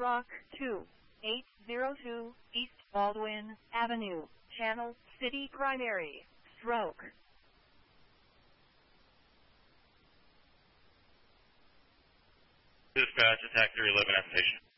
Croc 2802 East Baldwin Avenue, Channel City Primary, Stroke. Dispatch, attack 311 at station.